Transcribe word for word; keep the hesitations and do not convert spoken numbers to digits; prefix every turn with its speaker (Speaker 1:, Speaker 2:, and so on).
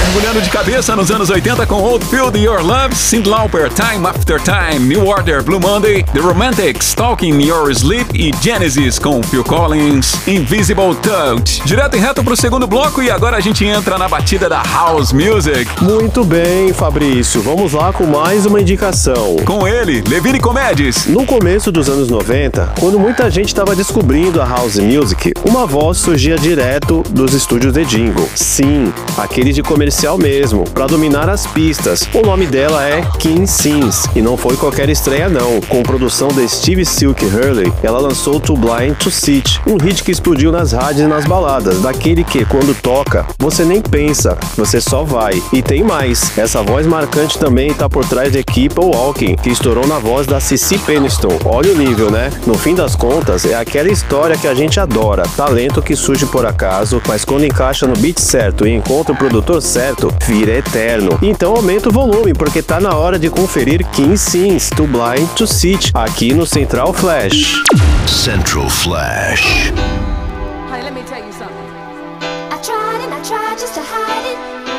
Speaker 1: Mergulhando de cabeça nos anos oitenta com Old Field Your Love, Cyndi Lauper, Time After Time, New Order, Blue Monday, The Romantics, Talking Your Sleep e Genesis com Phil Collins, Invisible Touch. Direto e reto pro segundo bloco e agora a gente entra na batida da House Music.
Speaker 2: Muito bem, Fabrício. Vamos lá com mais uma indicação.
Speaker 1: Com ele, Levine Comedes.
Speaker 2: No começo dos anos noventa, quando muita gente estava descobrindo a House Music, uma voz surgia direto dos estúdios de jingle. Sim, aquele de comercial mesmo, para dominar as pistas. O nome dela é Kim Sims e não foi qualquer estreia não. Com produção de Steve Silk Hurley, ela lançou Too Blind to Sit, um hit que explodiu nas rádios e nas baladas, daquele que, quando toca, você nem pensa, você só vai. E tem mais, essa voz marcante também está por trás de Keep Walking, que estourou na voz da Cissy Peniston. Olha o nível, né? No fim das contas, é aquela história que a gente adora, talento que surge por acaso, mas quando encaixa no beat certo e encontra o produtor certo, vira eterno. Então aumenta o volume, porque tá na hora de conferir Kim Sims, Too Blind to Sit, aqui no Central Flash.
Speaker 3: Central Flash.
Speaker 4: Honey, let me tell you something. I tried and I tried just to hide it.